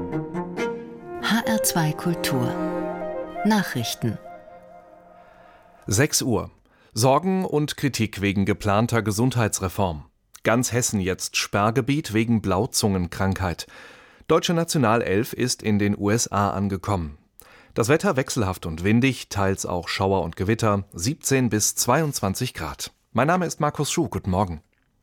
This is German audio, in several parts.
HR2 Kultur Nachrichten 6 Uhr. Sorgen und Kritik wegen geplanter Gesundheitsreform. Ganz Hessen jetzt Sperrgebiet wegen Blauzungenkrankheit. Deutsche Nationalelf ist in den USA angekommen. Das Wetter wechselhaft und windig, teils auch Schauer und Gewitter, 17 bis 22 Grad. Mein Name ist Markus Schuh, guten Morgen.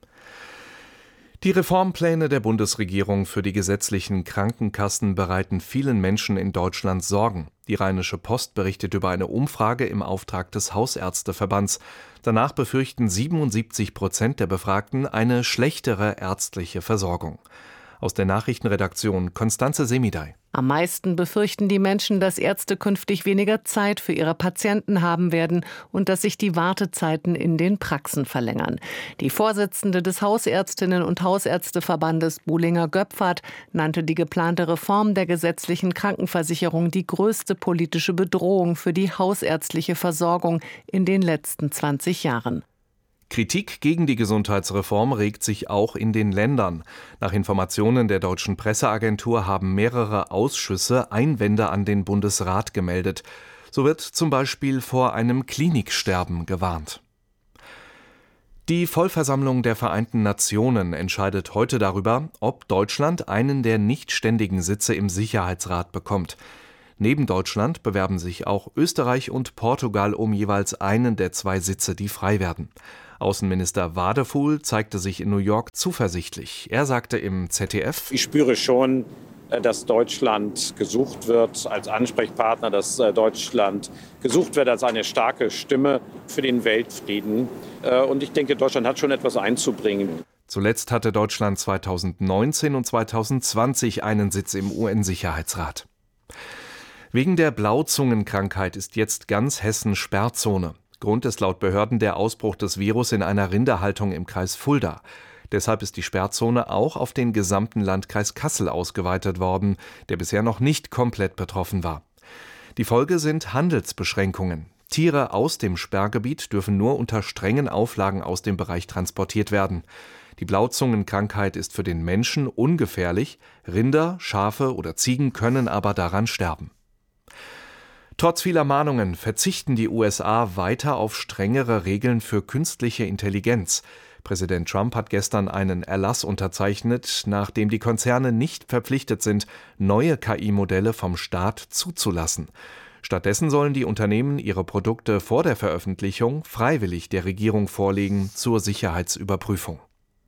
Die Reformpläne der Bundesregierung für die gesetzlichen Krankenkassen bereiten vielen Menschen in Deutschland Sorgen. Die Rheinische Post berichtet über eine Umfrage im Auftrag des Hausärzteverbands. Danach befürchten 77% der Befragten eine schlechtere ärztliche Versorgung. Aus der Nachrichtenredaktion Constanze Semidey. Am meisten befürchten die Menschen, dass Ärzte künftig weniger Zeit für ihre Patienten haben werden und dass sich die Wartezeiten in den Praxen verlängern. Die Vorsitzende des Hausärztinnen- und Hausärzteverbandes Buhlinger-Göpfert nannte die geplante Reform der gesetzlichen Krankenversicherung die größte politische Bedrohung für die hausärztliche Versorgung in den letzten 20 Jahren. Kritik gegen die Gesundheitsreform regt sich auch in den Ländern. Nach Informationen der Deutschen Presseagentur haben mehrere Ausschüsse Einwände an den Bundesrat gemeldet. So wird zum Beispiel vor einem Kliniksterben gewarnt. Die Vollversammlung der Vereinten Nationen entscheidet heute darüber, ob Deutschland einen der nicht ständigen Sitze im Sicherheitsrat bekommt. Neben Deutschland bewerben sich auch Österreich und Portugal um jeweils einen der 2 Sitze, die frei werden. Außenminister Wadefuhl zeigte sich in New York zuversichtlich. Er sagte im ZDF: Ich spüre schon, dass Deutschland gesucht wird als Ansprechpartner, dass Deutschland gesucht wird als eine starke Stimme für den Weltfrieden. Und ich denke, Deutschland hat schon etwas einzubringen. Zuletzt hatte Deutschland 2019 und 2020 einen Sitz im UN-Sicherheitsrat. Wegen der Blauzungenkrankheit ist jetzt ganz Hessen Sperrzone. Grund ist laut Behörden der Ausbruch des Virus in einer Rinderhaltung im Kreis Fulda. Deshalb ist die Sperrzone auch auf den gesamten Landkreis Kassel ausgeweitet worden, der bisher noch nicht komplett betroffen war. Die Folge sind Handelsbeschränkungen. Tiere aus dem Sperrgebiet dürfen nur unter strengen Auflagen aus dem Bereich transportiert werden. Die Blauzungenkrankheit ist für den Menschen ungefährlich. Rinder, Schafe oder Ziegen können aber daran sterben. Trotz vieler Mahnungen verzichten die USA weiter auf strengere Regeln für künstliche Intelligenz. Präsident Trump hat gestern einen Erlass unterzeichnet, nach dem die Konzerne nicht verpflichtet sind, neue KI-Modelle vom Staat zuzulassen. Stattdessen sollen die Unternehmen ihre Produkte vor der Veröffentlichung freiwillig der Regierung vorlegen zur Sicherheitsüberprüfung.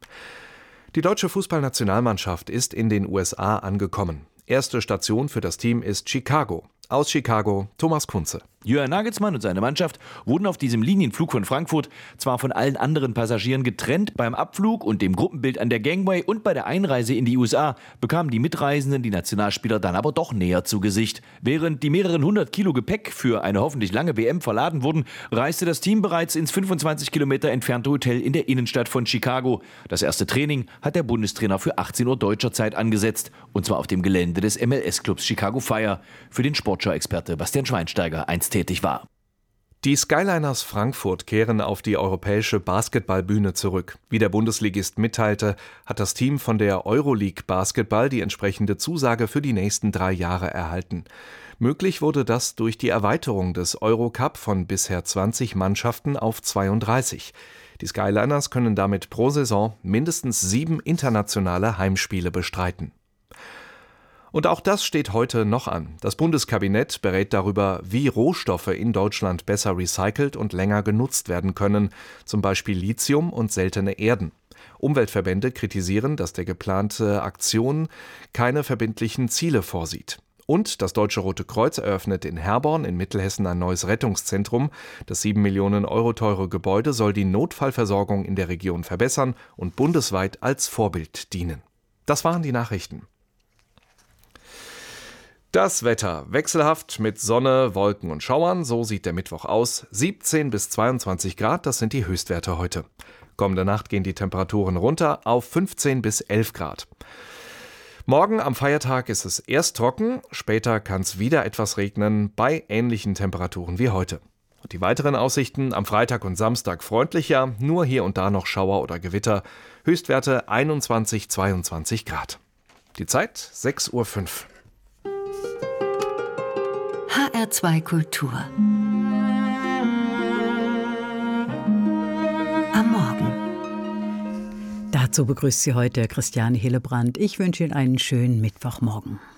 Die deutsche Fußballnationalmannschaft ist in den USA angekommen. Erste Station für das Team ist Chicago. Aus Chicago, Thomas Kunze. Jürgen Nagelsmann und seine Mannschaft wurden auf diesem Linienflug von Frankfurt zwar von allen anderen Passagieren getrennt, beim Abflug und dem Gruppenbild an der Gangway und bei der Einreise in die USA bekamen die Mitreisenden die Nationalspieler dann aber doch näher zu Gesicht. Während die mehreren 100 Kilo Gepäck für eine hoffentlich lange WM verladen wurden, reiste das Team bereits ins 25 Kilometer entfernte Hotel in der Innenstadt von Chicago. Das erste Training hat der Bundestrainer für 18 Uhr deutscher Zeit angesetzt, und zwar auf dem Gelände des MLS-Clubs Chicago Fire, für den Sportschau-Experte Bastian Schweinsteiger einst tätig war. Die Skyliners Frankfurt kehren auf die europäische Basketballbühne zurück. Wie der Bundesligist mitteilte, hat das Team von der Euroleague Basketball die entsprechende Zusage für die nächsten 3 Jahre erhalten. Möglich wurde das durch die Erweiterung des Eurocup von bisher 20 Mannschaften auf 32. Die Skyliners können damit pro Saison mindestens 7 internationale Heimspiele bestreiten. Und auch das steht heute noch an. Das Bundeskabinett berät darüber, wie Rohstoffe in Deutschland besser recycelt und länger genutzt werden können, zum Beispiel Lithium und seltene Erden. Umweltverbände kritisieren, dass der geplante Aktion keine verbindlichen Ziele vorsieht. Und das Deutsche Rote Kreuz eröffnet in Herborn in Mittelhessen ein neues Rettungszentrum. Das 7 Millionen Euro teure Gebäude soll die Notfallversorgung in der Region verbessern und bundesweit als Vorbild dienen. Das waren die Nachrichten. Das Wetter wechselhaft mit Sonne, Wolken und Schauern, so sieht der Mittwoch aus. 17 bis 22 Grad, das sind die Höchstwerte heute. Kommende Nacht gehen die Temperaturen runter auf 15 bis 11 Grad. Morgen am Feiertag ist es erst trocken, später kann es wieder etwas regnen, bei ähnlichen Temperaturen wie heute. Und die weiteren Aussichten am Freitag und Samstag freundlicher, nur hier und da noch Schauer oder Gewitter. Höchstwerte 21, 22 Grad. Die Zeit 6:05 Uhr. HR2 Kultur. Am Morgen. Dazu begrüßt Sie heute Christiane Hillebrand. Ich wünsche Ihnen einen schönen Mittwochmorgen.